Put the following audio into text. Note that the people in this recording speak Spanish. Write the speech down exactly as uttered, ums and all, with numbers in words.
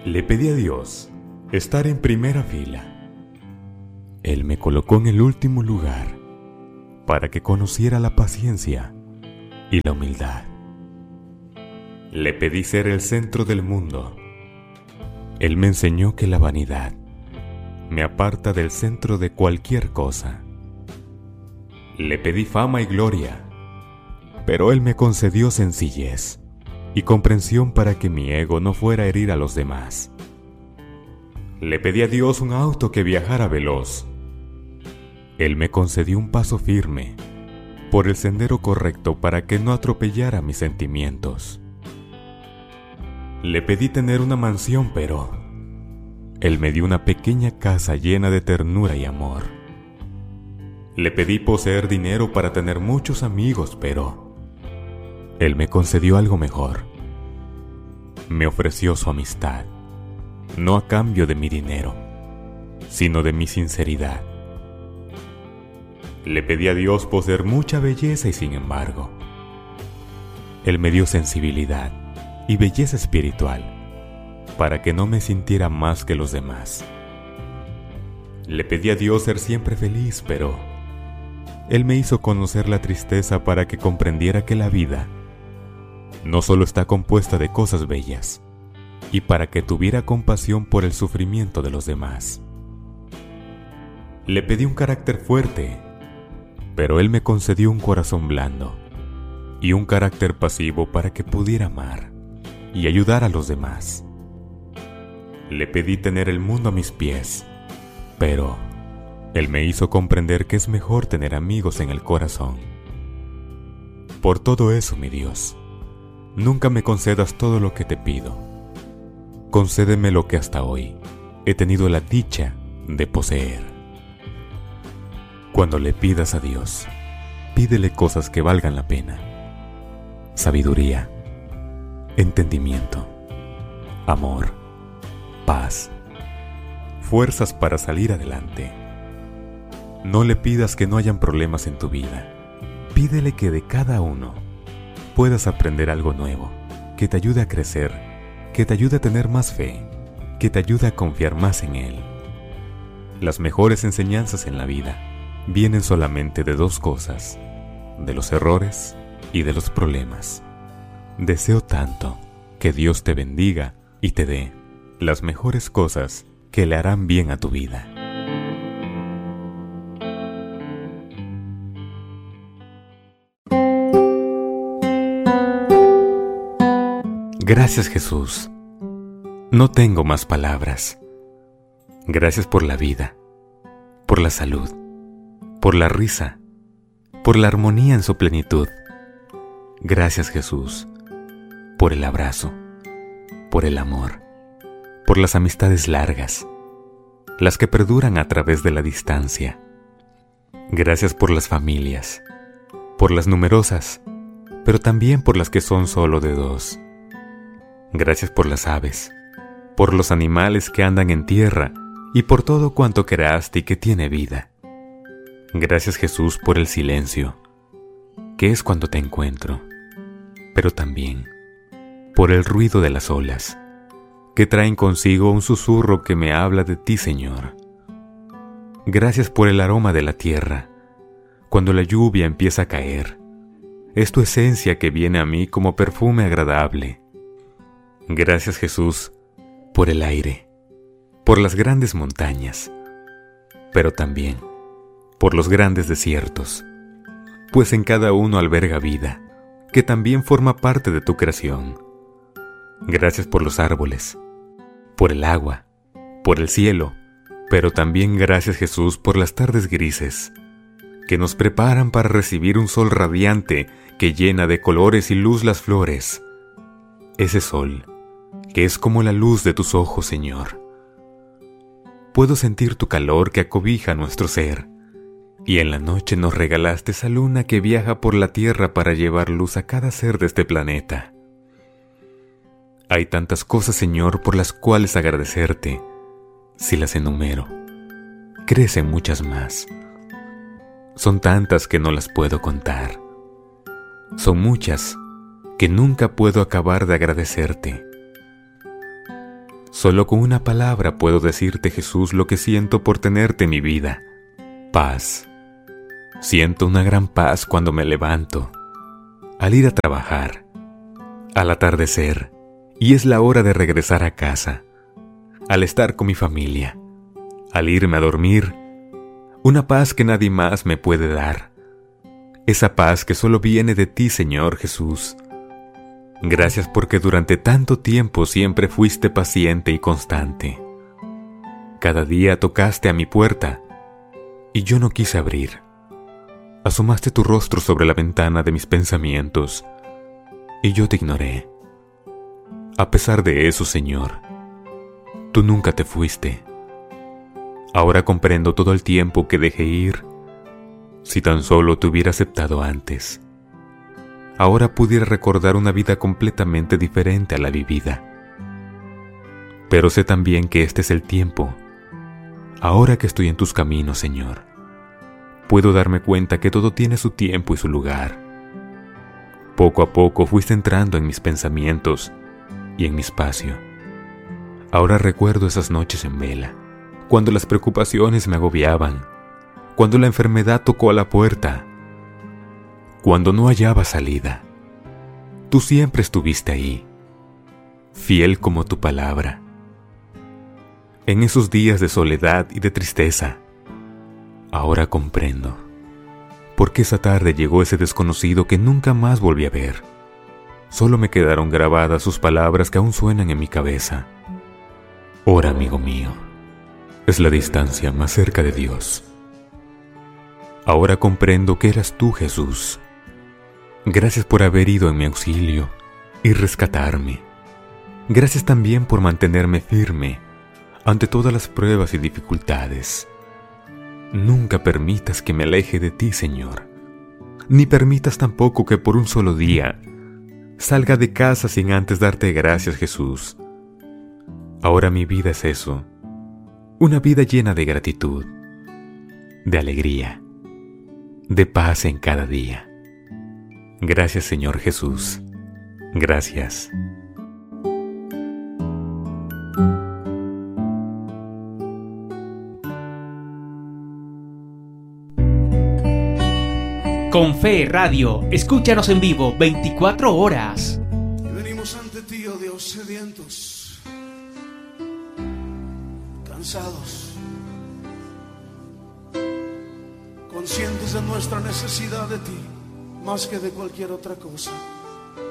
Le pedí a Dios estar en primera fila. Él me colocó en el último lugar para que conociera la paciencia y la humildad. Le pedí ser el centro del mundo. Él me enseñó que la vanidad me aparta del centro de cualquier cosa. Le pedí fama y gloria, pero Él me concedió sencillez y comprensión para que mi ego no fuera a herir a los demás. Le pedí a Dios un auto que viajara veloz. Él me concedió un paso firme por el sendero correcto para que no atropellara mis sentimientos. Le pedí tener una mansión, pero Él me dio una pequeña casa llena de ternura y amor. Le pedí poseer dinero para tener muchos amigos, pero Él me concedió algo mejor. Me ofreció su amistad, no a cambio de mi dinero, sino de mi sinceridad. Le pedí a Dios poseer mucha belleza y sin embargo, Él me dio sensibilidad y belleza espiritual para que no me sintiera más que los demás. Le pedí a Dios ser siempre feliz, pero Él me hizo conocer la tristeza para que comprendiera que la vida no solo está compuesta de cosas bellas, y para que tuviera compasión por el sufrimiento de los demás. Le pedí un carácter fuerte, pero Él me concedió un corazón blando y un carácter pasivo para que pudiera amar y ayudar a los demás. Le pedí tener el mundo a mis pies, pero Él me hizo comprender que es mejor tener amigos en el corazón. Por todo eso, mi Dios, nunca me concedas todo lo que te pido. Concédeme lo que hasta hoy he tenido la dicha de poseer. Cuando le pidas a Dios, pídele cosas que valgan la pena. Sabiduría, entendimiento, amor, paz, fuerzas para salir adelante. No le pidas que no hayan problemas en tu vida. Pídele que de cada uno puedas aprender algo nuevo, que te ayude a crecer, que te ayude a tener más fe, que te ayude a confiar más en Él. Las mejores enseñanzas en la vida vienen solamente de dos cosas, de los errores y de los problemas. Deseo tanto que Dios te bendiga y te dé las mejores cosas que le harán bien a tu vida. Gracias, Jesús. No tengo más palabras. Gracias por la vida, por la salud, por la risa, por la armonía en su plenitud. Gracias, Jesús, por el abrazo, por el amor, por las amistades largas, las que perduran a través de la distancia. Gracias por las familias, por las numerosas, pero también por las que son solo de dos. Gracias por las aves, por los animales que andan en tierra y por todo cuanto creaste y que tiene vida. Gracias, Jesús, por el silencio, que es cuando te encuentro, pero también por el ruido de las olas, que traen consigo un susurro que me habla de ti, Señor. Gracias por el aroma de la tierra, cuando la lluvia empieza a caer. Es tu esencia que viene a mí como perfume agradable. Gracias, Jesús, por el aire, por las grandes montañas, pero también por los grandes desiertos, pues en cada uno alberga vida, que también forma parte de tu creación. Gracias por los árboles, por el agua, por el cielo, pero también gracias, Jesús, por las tardes grises, que nos preparan para recibir un sol radiante que llena de colores y luz las flores. Ese sol que es como la luz de tus ojos, Señor. Puedo sentir tu calor que acobija nuestro ser, y en la noche nos regalaste esa luna que viaja por la tierra para llevar luz a cada ser de este planeta. Hay tantas cosas, Señor, por las cuales agradecerte. Si las enumero, crecen muchas más. Son tantas que no las puedo contar. Son muchas que nunca puedo acabar de agradecerte. Solo con una palabra puedo decirte, Jesús, lo que siento por tenerte en mi vida. Paz. Siento una gran paz cuando me levanto, al ir a trabajar, al atardecer, y es la hora de regresar a casa, al estar con mi familia, al irme a dormir. Una paz que nadie más me puede dar. Esa paz que solo viene de ti, Señor Jesús. Gracias porque durante tanto tiempo siempre fuiste paciente y constante. Cada día tocaste a mi puerta y yo no quise abrir. Asomaste tu rostro sobre la ventana de mis pensamientos y yo te ignoré. A pesar de eso, Señor, tú nunca te fuiste. Ahora comprendo todo el tiempo que dejé ir. Si tan solo te hubiera aceptado antes, ahora pudiera recordar una vida completamente diferente a la vivida. Pero sé también que este es el tiempo. Ahora que estoy en tus caminos, Señor, puedo darme cuenta que todo tiene su tiempo y su lugar. Poco a poco fuiste entrando en mis pensamientos y en mi espacio. Ahora recuerdo esas noches en vela, cuando las preocupaciones me agobiaban, cuando la enfermedad tocó a la puerta, cuando no hallaba salida. Tú siempre estuviste ahí, fiel como tu palabra. En esos días de soledad y de tristeza, ahora comprendo por qué esa tarde llegó ese desconocido que nunca más volví a ver. Solo me quedaron grabadas sus palabras que aún suenan en mi cabeza. Ora, amigo mío, es la distancia más cerca de Dios. Ahora comprendo que eras tú, Jesús. Gracias por haber ido en mi auxilio y rescatarme. Gracias también por mantenerme firme ante todas las pruebas y dificultades. Nunca permitas que me aleje de ti, Señor, ni permitas tampoco que por un solo día salga de casa sin antes darte gracias, Jesús. Ahora mi vida es eso, una vida llena de gratitud, de alegría, de paz en cada día. Gracias, Señor Jesús. Gracias. Con Fe Radio, escúchanos en vivo veinticuatro horas. Y venimos ante ti, oh Dios, sedientos, cansados, conscientes de nuestra necesidad de ti, más que de cualquier otra cosa.